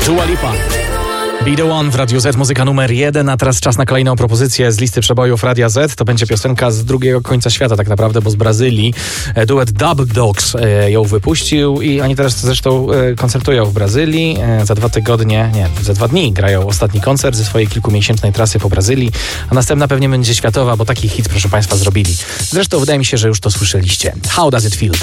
Dua Lipa. Be the One w Radiu Z, muzyka numer 1, a teraz czas na kolejną propozycję z listy przebojów Radia Z. To będzie piosenka z drugiego końca świata tak naprawdę, bo z Brazylii. Duet Double Dogs ją wypuścił i oni teraz zresztą koncertują w Brazylii. Za 2 dni grają ostatni koncert ze swojej kilkumiesięcznej trasy po Brazylii, a następna pewnie będzie światowa, bo taki hit, proszę Państwa, zrobili. Zresztą wydaje mi się, że już to słyszeliście. How Does It Feel?